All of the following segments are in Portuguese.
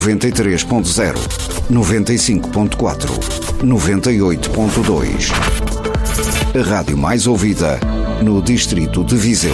93.0, 95.4, 98.2. A rádio mais ouvida no distrito de Viseu.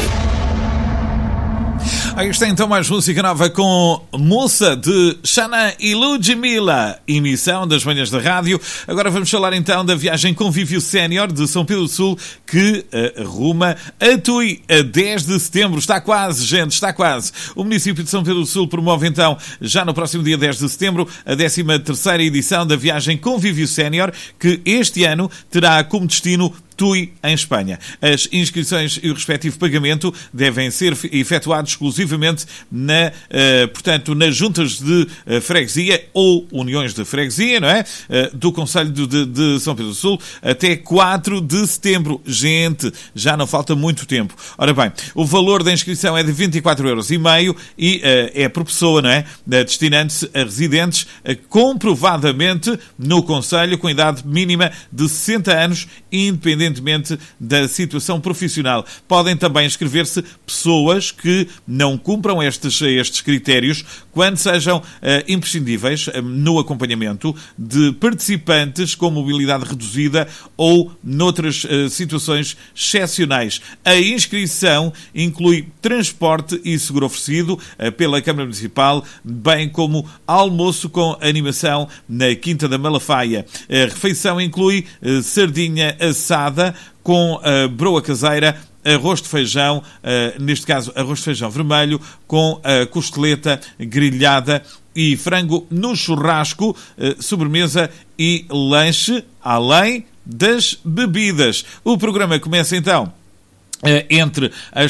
Aí está então mais música nova com Moça de Xanã e Ludmilla, emissão das manhãs da rádio. Agora vamos falar então da viagem Convívio Sénior de São Pedro do Sul, que arruma a Tui a 10 de setembro. Está quase, gente, está quase. O município de São Pedro do Sul promove então, já no próximo dia 10 de setembro, a 13ª edição da viagem Convívio Sénior, que este ano terá como destino Tui, em Espanha. As inscrições e o respectivo pagamento devem ser efetuados exclusivamente portanto, nas juntas de freguesia ou uniões de freguesia, não é? Do Conselho de São Pedro do Sul até 4 de setembro. Gente, já não falta muito tempo. Ora bem, o valor da inscrição é de 24,5€ e é por pessoa, não é? Destinando-se a residentes comprovadamente no Conselho com idade mínima de 60 anos, independentemente da situação profissional. Podem também inscrever-se pessoas que não cumpram estes critérios quando sejam imprescindíveis no acompanhamento de participantes com mobilidade reduzida ou noutras situações excepcionais. A inscrição inclui transporte e seguro oferecido pela Câmara Municipal, bem como almoço com animação na Quinta da Malafaia. A refeição inclui sardinha assada com broa caseira, arroz de feijão, neste caso arroz de feijão vermelho, com costeleta grelhada e frango no churrasco, sobremesa e lanche, além das bebidas. O programa começa então entre as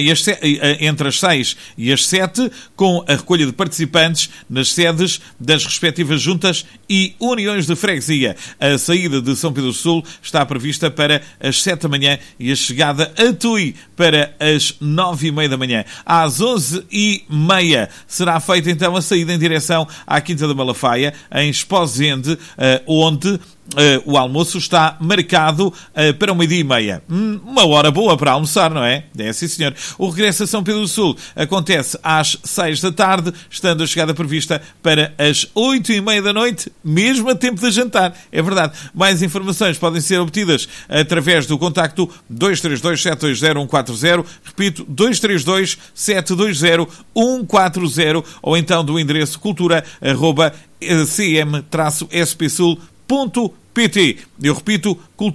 6 e as 7, com a recolha de participantes nas sedes das respectivas juntas e uniões de freguesia. A saída de São Pedro do Sul está prevista para as 7 da manhã e a chegada a Tui para as 9h30 da manhã. Às 11h30 será feita então a saída em direção à Quinta da Malafaia, em Esposende, onde o almoço está marcado para 12h30. Uma hora boa para almoçar, não é? É sim, senhor. O regresso a São Pedro do Sul acontece às 6 da tarde, estando a chegada prevista para as 8h30 da noite, mesmo a tempo de jantar. É verdade. Mais informações podem ser obtidas através do contacto 232-720-140, repito, 232-720-140, ou então do endereço cultura@cm-spsul.pt. Eu repito,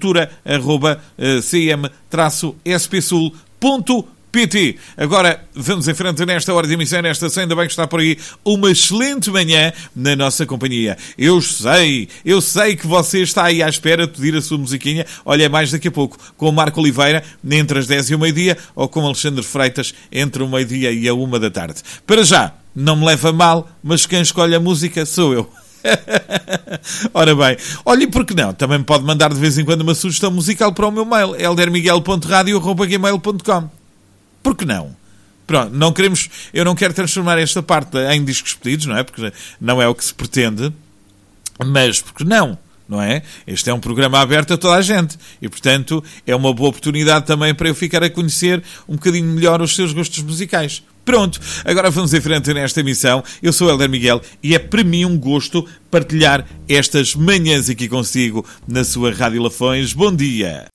cultura@cm-spsul.pt. Agora vamos em frente nesta hora de emissão, nesta estação. Ainda bem que está por aí uma excelente manhã na nossa companhia. Eu sei que você está aí à espera de pedir a sua musiquinha. Olha, mais daqui a pouco, com o Marco Oliveira, entre as 10 e o meio-dia, ou com Alexandre Freitas, entre o meio-dia e a 1 da tarde. Para já, não me leva a mal, mas quem escolhe a música sou eu. Ora bem, olha, e por que não? Também me pode mandar de vez em quando uma sugestão musical para o meu mail, eldermiguel.radio@gmail.com. Por que não? Pronto, eu não quero transformar esta parte em discos pedidos, não é? Porque não é o que se pretende, mas por que não? Não é? Este é um programa aberto a toda a gente e, portanto, é uma boa oportunidade também para eu ficar a conhecer um bocadinho melhor os seus gostos musicais. Pronto, agora vamos em frente nesta emissão. Eu sou o Helder Miguel e é para mim um gosto partilhar estas manhãs aqui consigo na sua Rádio Lafões. Bom dia!